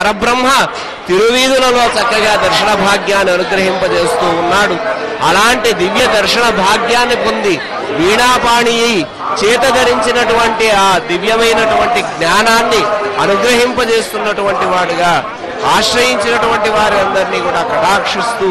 పరబ్రహ్మ తిరువీధులలో చక్కగా దర్శన భాగ్యాన్ని అనుగ్రహింపజేస్తూ ఉన్నాడు. అలాంటి దివ్య దర్శన భాగ్యాన్ని పొంది వీణాపాణి చేత ధరించినటువంటి ఆ దివ్యమైనటువంటి జ్ఞానాన్ని అనుగ్రహింపజేస్తున్నటువంటి వాడుగా ఆశ్రయించినటువంటి వారి అందరినీ కూడా కటాక్షిస్తూ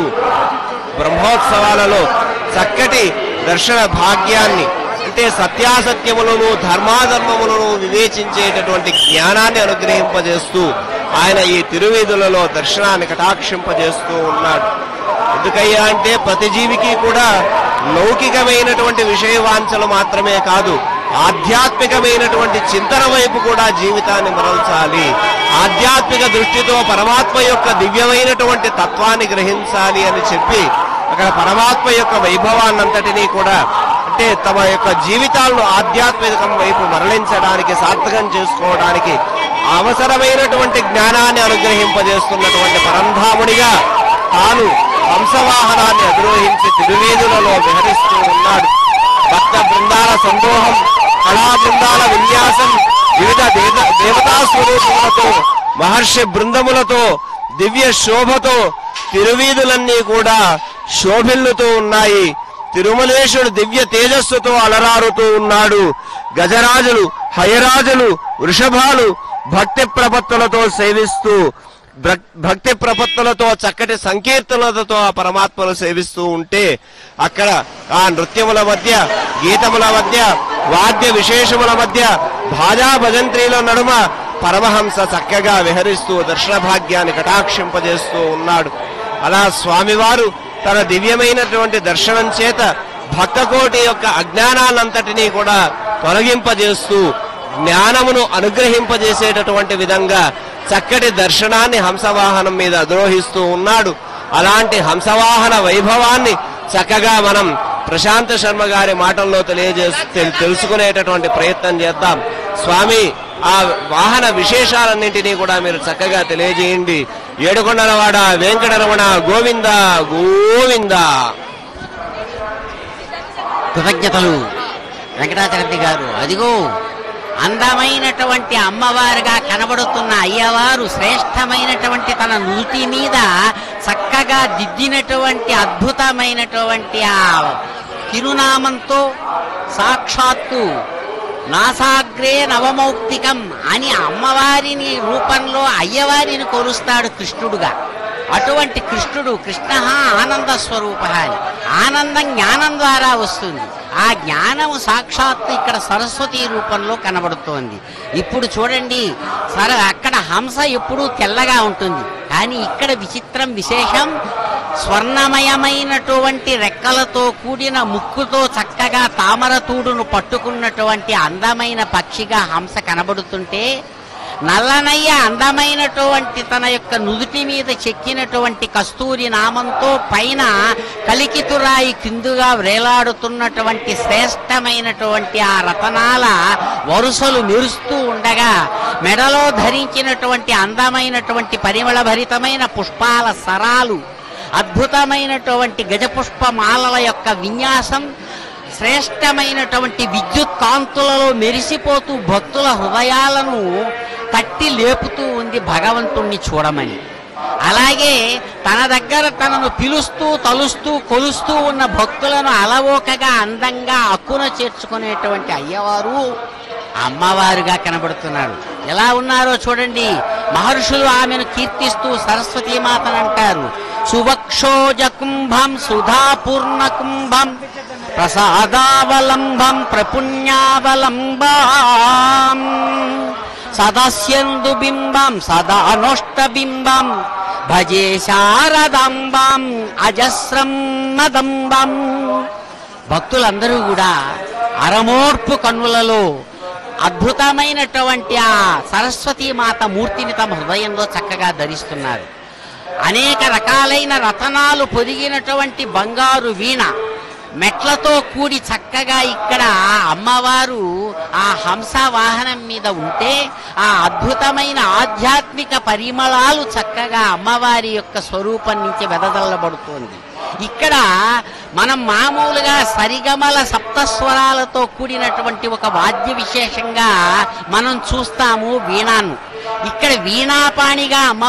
బ్రహ్మోత్సవాలలో చక్కటి దర్శన భాగ్యాన్ని, అంటే సత్యాసత్యములను ధర్మాధర్మములను వివేచించేటటువంటి జ్ఞానాన్ని అనుగ్రహింపజేస్తూ ఆయన ఈ తిరువీధులలో దర్శనాన్ని కటాక్షింపజేస్తూ ఉన్నాడు. ఎందుకయ్యా అంటే ప్రతి జీవికి కూడా లౌకికమైనటువంటి విషయవాంఛలు మాత్రమే కాదు, ఆధ్యాత్మికమైనటువంటి చింతన వైపు కూడా జీవితాన్ని మరల్చాలి. ఆధ్యాత్మిక దృష్టితో పరమాత్మ యొక్క దివ్యమైనటువంటి తత్వాన్ని గ్రహించాలి అని చెప్పి అక్కడ పరమాత్మ యొక్క వైభవాన్నంతటినీ కూడా, అంటే తమ యొక్క జీవితాలను ఆధ్యాత్మికం వైపు మరలించడానికి, సార్థకం చేసుకోవడానికి అవసరమైనటువంటి జ్ఞానాన్ని అనుగ్రహింపజేస్తున్నటువంటి పరంధాముడిగా తాను హంసవాహనాన్ని అధిరోహించి తిరువీధులలో విహరిస్తూ ఉన్నాడు. భక్త బృందాల సందోహం, కళా బృందాల విన్యాసం, వివిధ దేవతా స్వరూపములతో, మహర్షి బృందములతో, దివ్య శోభతో తిరువీధులన్నీ కూడా శోభిల్లుతూ ఉన్నాయి. తిరుమలేశుడు దివ్య తేజస్సుతో అలరారుతూ ఉన్నాడు. గజరాజులు, హయరాజులు, వృషభాలు భక్తి ప్రపత్తులతో సేవిస్తూ, భక్తి ప్రపత్తులతో చక్కటి సంకీర్తనలతో ఆ పరమాత్మను సేవిస్తూ ఉంటే అక్కడ ఆ నృత్యముల మధ్య, గీతముల మధ్య, వాద్య విశేషముల మధ్య, భాజా భజంత్రీల నడుమ పరమహంస చక్కగా విహరిస్తూ దర్శన భాగ్యాన్ని కటాక్షింపజేస్తూ ఉన్నాడు. అలా స్వామివారు తన దివ్యమైనటువంటి దర్శనం చేత భక్తకోటి యొక్క అజ్ఞానాన్నంతటినీ కూడా తొలగింపజేస్తూ జ్ఞానమును అనుగ్రహింపజేసేటటువంటి విధంగా చక్కటి దర్శనాన్ని హంసవాహనం మీద అధిరోహిస్తూ ఉన్నాడు. అలాంటి హంసవాహన వైభవాన్ని చక్కగా మనం ప్రశాంత శర్మ గారి మాటల్లో తెలుసుకునేటటువంటి ప్రయత్నం చేద్దాం. స్వామి ఆ వాహన విశేషాలన్నింటినీ కూడా మీరు చక్కగా తెలియజేయండి. ఏడుకొండలవాడ వెంకటరమణ గోవింద గోవింద. కృతజ్ఞతలు వెంకటాచలపతి గారు. అదిగో అందమైనటువంటి అమ్మవారుగా కనబడుతున్న అయ్యవారు శ్రేష్టమైనటువంటి తన నుటి మీద చక్కగా దిద్దినటువంటి అద్భుతమైనటువంటి ఆ తిరునామంతో సాక్షాత్తు నాసాగ్రే నవమౌక్తికం అని అమ్మవారిని రూపంలో అయ్యవారిని కొలుస్తాడు కృష్ణుడుగా. అటువంటి కృష్ణుడు కృష్ణ ఆనంద స్వరూప అని, ఆనందం జ్ఞానం ద్వారా వస్తుంది. ఆ జ్ఞానము సాక్షాత్తు ఇక్కడ సరస్వతి రూపంలో కనబడుతోంది. ఇప్పుడు చూడండి, అక్కడ హంస ఎప్పుడూ తెల్లగా ఉంటుంది, కానీ ఇక్కడ విచిత్రం విశేషం, స్వర్ణమయమైనటువంటి రెక్కలతో కూడిన ముక్కుతో చక్కగా తామరతూడును పట్టుకున్నటువంటి అందమైన పక్షిగా హంస కనబడుతుంటే, నల్లనయ్య అందమైనటువంటి తన యొక్క నుదుటి మీద చెక్కినటువంటి కస్తూరి నామంతో పైన కలికితురాయి కిందుగా వేలాడుతున్నటువంటి శ్రేష్టమైనటువంటి ఆ రతనాల వరుసలు మెరుస్తూ ఉండగా, మెడలో ధరించినటువంటి అందమైనటువంటి పరిమళభరితమైన పుష్పాల సరాలు, అద్భుతమైనటువంటి గజపుష్పమాలల యొక్క విన్యాసం, శ్రేష్టమైనటువంటి విద్యుత్ కాంతులలో మెరిసిపోతూ భక్తుల హృదయాలను తట్టి లేపుతూ ఉంది భగవంతుణ్ణి చూడమని. అలాగే తన దగ్గర తనను పిలుస్తూ తలుస్తూ కొలుస్తూ ఉన్న భక్తులను అలవోకగా అందంగా అక్కున చేర్చుకునేటువంటి అయ్యవారు అమ్మవారుగా కనబడుతున్నాడు. ఎలా ఉన్నారో చూడండి. మహర్షులు ఆమెను కీర్తిస్తూ సరస్వతీమాతను అంటారు. సువక్షోజ కుంభం సుధాపూర్ణ కుంభం ప్రసాదావలంబం ప్రపుణ్యావలంబం సదాస్యందు బింబం సదానోష్టబింబం భజే శారదాంబం అజస్రం మదంబం. భక్తులందరూ కూడా అరమోర్పు కన్నులలో అద్భుతమైనటువంటి ఆ సరస్వతీమాత మూర్తిని తమ హృదయంలో చక్కగా ధరిస్తున్నారు. అనేక రకాలైన రతనాలు పొదిగినటువంటి బంగారు వీణ మెట్లతో కూడి చక్కగా ఇక్కడ అమ్మవారు ఆ హంస వాహనం మీద ఉంటే ఆ అద్భుతమైన ఆధ్యాత్మిక పరిమళాలు చక్కగా అమ్మవారి యొక్క స్వరూపం నుంచి వెదజల్లబడుతోంది. ఇక్కడ మనం మామూలుగా సరిగమల సప్తస్వరాలతో కూడినటువంటి ఒక వాద్య విశేషంగా మనం చూస్తాము వీణాను. ఇక్కడ వీణాపాణిగా అమ్మ